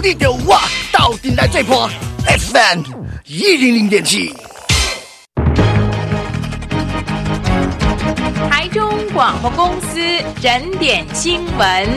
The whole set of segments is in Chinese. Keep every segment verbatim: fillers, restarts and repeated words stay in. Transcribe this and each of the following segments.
你就我斗阵来做伴 F M 一零零点七。 台中广播公司整点新闻。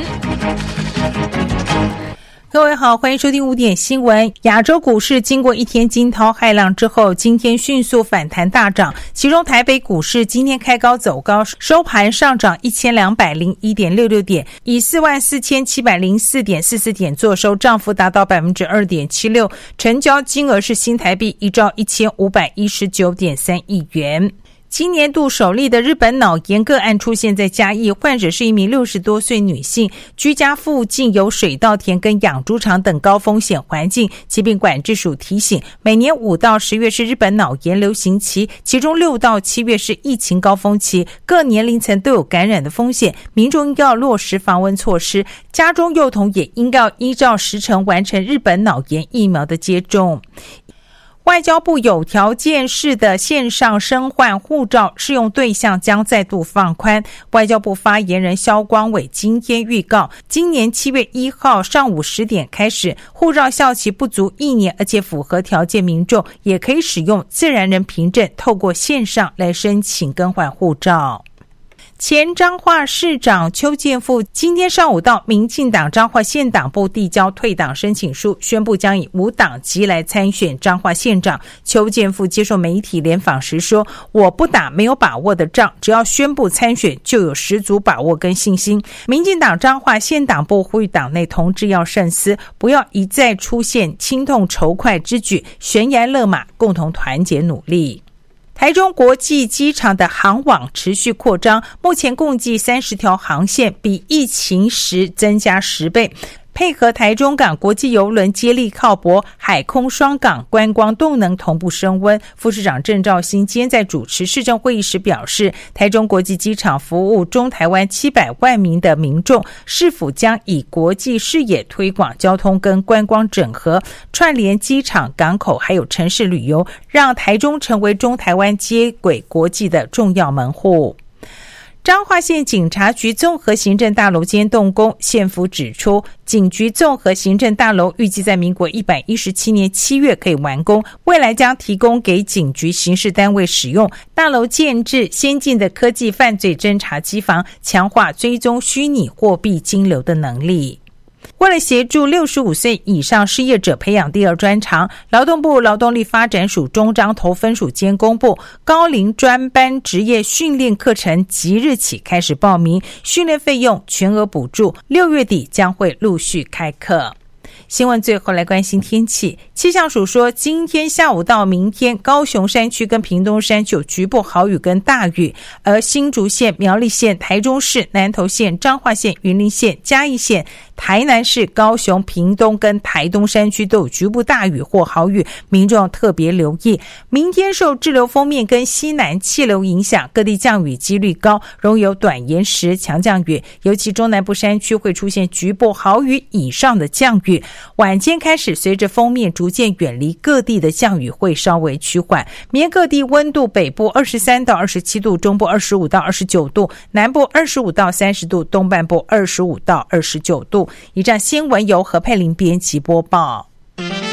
各位好，欢迎收听五点新闻。亚洲股市经过一天惊涛骇浪之后，今天迅速反弹大涨，其中台北股市今天开高走高，收盘上涨一千两百零一点六六点，以四万四千七百零四点四四点作收，涨幅达到 百分之二点七六， 成交金额是新台币一兆一千五百一十九点三亿元。今年度首例的日本脑炎个案出现在嘉义，患者是一名六十多岁女性，居家附近有水稻田跟养猪场等高风险环境。疾病管制署提醒，每年五到十月是日本脑炎流行期，其中六到七月是疫情高峰期，各年龄层都有感染的风险，民众应该要落实防蚊措施，家中幼童也应该要依照时程完成日本脑炎疫苗的接种。外交部有条件式的线上申换护照适用对象将再度放宽。外交部发言人萧光伟今天预告，今年七月一号上午十点开始，护照效期不足一年而且符合条件民众也可以使用自然人凭证，透过线上来申请更换护照。前彰化市长邱建富今天上午到民进党彰化县党部递交退党申请书，宣布将以无党籍来参选彰化县长。邱建富接受媒体联访时说，我不打没有把握的仗，只要宣布参选就有十足把握跟信心。民进党彰化县党部呼吁党内同志要慎思，不要一再出现轻痛仇快之举，悬崖勒马，共同团结努力。台中国际机场的航网持续扩张，目前共计三十条航线，比疫情时增加十倍。配合台中港国际邮轮接力靠泊，海空双港观光动能同步升温。副市长郑肇兴今天在主持市政会议时表示，台中国际机场服务中台湾七百万名的民众，市府将以国际视野推广交通跟观光整合，串联机场、港口还有城市旅游，让台中成为中台湾接轨国际的重要门户。彰化县警察局综合行政大楼今天动工，县府指出，警局综合行政大楼预计在民国一百一十七年七月可以完工，未来将提供给警局刑事单位使用。大楼建置先进的科技犯罪侦查机房，强化追踪虚拟货币金流的能力。为了协助六十五岁以上失业者培养第二专长，劳动部劳动力发展署中彰投分署间公布，高龄专班职业训练课程即日起开始报名，训练费用全额补助，六月底将会陆续开课。新闻最后来关心天气，气象署说，今天下午到明天，高雄山区跟屏东山区有局部豪雨跟大雨，而新竹县、苗栗县、台中市、南投县、彰化县、云林县、嘉义县、台南市、高雄、屏东跟台东山区都有局部大雨或豪雨，民众特别留意。明天受滞留锋面跟西南气流影响，各地降雨几率高，容易有短延时强降雨，尤其中南部山区会出现局部豪雨以上的降雨。晚间开始，随着锋面逐渐远离，各地的降雨会稍微趋缓。明天各地温度，北部二十三到二十七度，中部二十五到二十九度，南部二十五到三十度，东半部二十五到二十九度。以上新闻由何佩玲编辑播报。